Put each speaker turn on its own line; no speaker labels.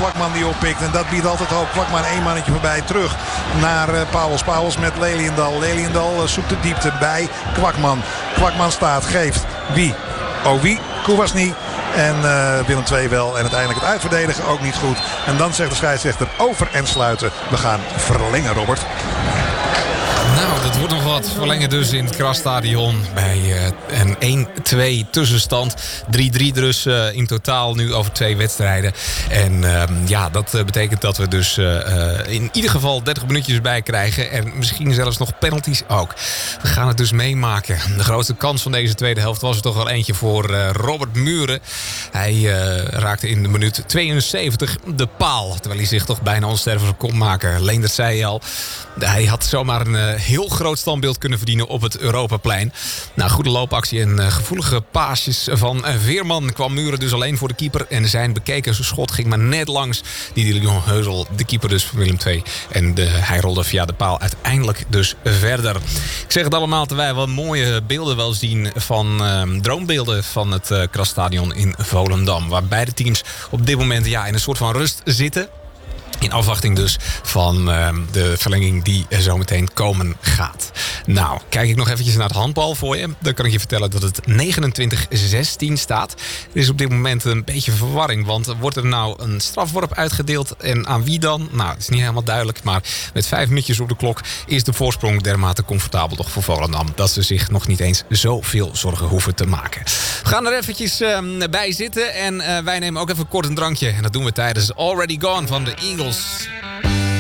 Kwakman die oppikt. En dat biedt altijd hoop. Kwakman 1 mannetje voorbij terug naar Pauwels. Pauwels met Leliendal. Leliendal zoekt de diepte bij Kwakman. Kwakman staat, geeft. Wie? Oh wie? Kouwasny. En Willem II wel. En uiteindelijk het uitverdedigen ook niet goed. En dan zegt de scheidsrechter over en sluiten. We gaan verlengen, Robert.
Nou, dat wordt nog wat. Verlengen dus in het Krasstadion bij een 1-2 tussenstand. 3-3 dus in totaal nu over 2 wedstrijden. En dat betekent dat we dus in ieder geval 30 minuutjes bij krijgen. En misschien zelfs nog penalties ook. We gaan het dus meemaken. De grootste kans van deze tweede helft was er toch wel eentje voor Robert Muren. Hij raakte in de minuut 72 de paal. Terwijl hij zich toch bijna onsterfelijk kon maken. Leendert zei al, hij had zomaar een heel groot standbeeld kunnen verdienen op het Europaplein. Na goede loopactie en gevoelige paasjes van Veerman kwam Muren dus alleen voor de keeper. En zijn bekeken schot ging maar net langs die Leon Heuzel, de keeper dus van Willem II. En hij rolde via de paal uiteindelijk dus verder. Ik zeg het allemaal terwijl we mooie beelden wel zien van droombeelden van het Krasstadion in Volendam. Waar beide teams op dit moment in een soort van rust zitten. In afwachting dus van de verlenging die zometeen komen gaat. Nou, kijk ik nog eventjes naar het handbal voor je. Dan kan ik je vertellen dat het 29-16 staat. Er is op dit moment een beetje verwarring. Want wordt er nou een strafworp uitgedeeld en aan wie dan? Nou, het is niet helemaal duidelijk. Maar met 5 minuutjes op de klok is de voorsprong dermate comfortabel toch voor Volendam. Dat ze zich nog niet eens zoveel zorgen hoeven te maken. We gaan er eventjes bij zitten. En wij nemen ook even kort een drankje. En dat doen we tijdens Already Gone van de Eagles.